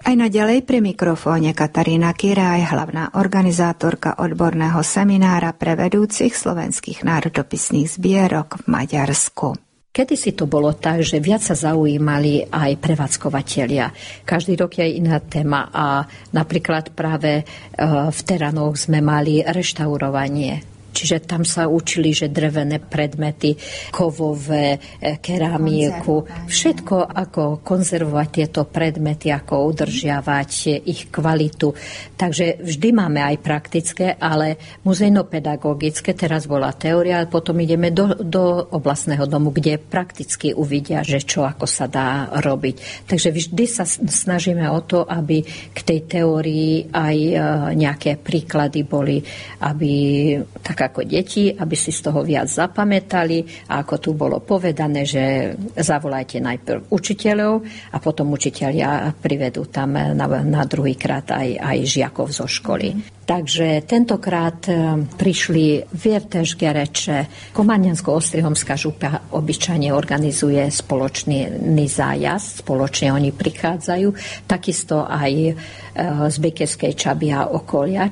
Aj naďalej pri mikrofóne Katarína Kiraj, hlavná organizátorka odborného seminára pre vedúcich slovenských národopisných zbierok v Maďarsku. Kedysi to bolo tak, že viac sa zaujímali aj prevádzkovatelia. Každý rok je iná téma a napríklad práve v Teranoch sme mali reštaurovanie. Čiže tam sa učili, že drevené predmety, kovové, keramiku, všetko, ako konzervovať tieto predmety, ako udržiavať ich kvalitu. Takže vždy máme aj praktické, ale muzejno-pedagogické, teraz bola teória, ale potom ideme do oblastného domu, kde prakticky uvidia, že čo ako sa dá robiť. Takže vždy sa snažíme o to, aby k tej teórii aj nejaké príklady boli, aby tak ako deti, aby si z toho viac zapamätali a ako tu bolo povedané, že zavolajte najprv učiteľov a potom učitelia privedú tam na druhý krát aj žiakov zo školy. Takže tentokrát prišli Viertež Gereče. Komárňansko-Ostrihomská župa obyčajne organizuje spoločný zájazd, spoločne oni prichádzajú, takisto aj z Bekeskej Čaby a okolia.